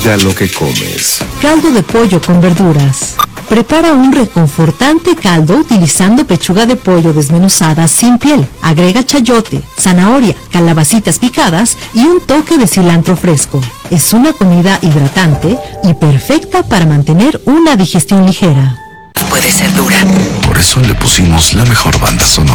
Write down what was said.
Cuida lo que comes. Caldo de pollo con verduras. Prepara un reconfortante caldo utilizando pechuga de pollo desmenuzada sin piel. Agrega chayote, zanahoria, calabacitas picadas y un toque de cilantro fresco. Es una comida hidratante y perfecta para mantener una digestión ligera. Puede ser dura. Por eso le pusimos la mejor banda sonora.